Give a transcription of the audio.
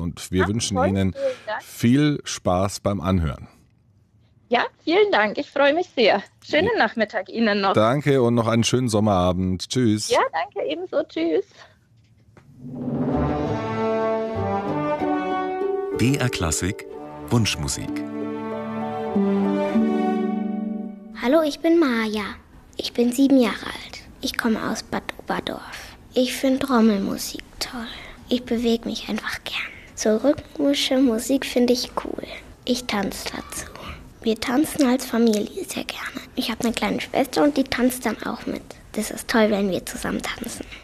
und wir wünschen Toll, Ihnen vielen Dank. viel Spaß beim Anhören. Ja, vielen Dank. Ich freue mich sehr. Schönen Nachmittag Ihnen noch. Danke und noch einen schönen Sommerabend. Tschüss. Ja, danke ebenso. Tschüss. BR Klassik Wunschmusik. Hallo, ich bin Maja. Ich bin 7 Jahre alt. Ich komme aus Bad Oberdorf. Ich finde Trommelmusik toll. Ich bewege mich einfach gern. So rhythmische Musik finde ich cool. Ich tanze dazu. Wir tanzen als Familie sehr gerne. Ich habe eine kleine Schwester und die tanzt dann auch mit. Das ist toll, wenn wir zusammen tanzen.